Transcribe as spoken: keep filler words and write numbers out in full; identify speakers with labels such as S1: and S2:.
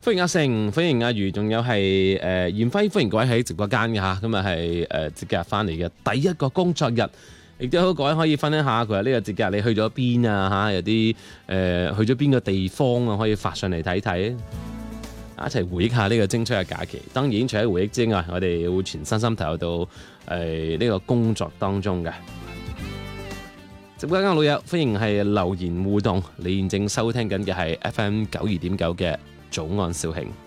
S1: 歡迎阿成，歡迎阿如，仲有係誒嚴輝，歡迎各位喺直播間嘅嚇，今日係誒節假日翻嚟嘅第一個工作日，亦都好各位可以分享下佢話呢個節假日你去咗邊啊嚇，有啲誒、呃、去咗邊個地方啊，可以發上嚟睇睇，一齊回憶下呢個精彩嘅假期。當然除咗回憶之外，我哋會全身心投入到誒呢、呃這個工作當中嘅。直播間嘅老友，歡迎係留言互動，你現正收聽緊嘅係 F M 九二點九嘅早安肇慶。